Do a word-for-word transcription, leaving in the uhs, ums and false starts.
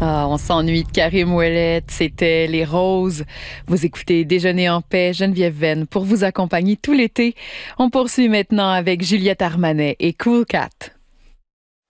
Ah, on s'ennuie de Karim Ouellet, c'était Les Roses. Vous écoutez Déjeuner en paix, Geneviève Venn, pour vous accompagner tout l'été. On poursuit maintenant avec Juliette Armanet et Cool Cat.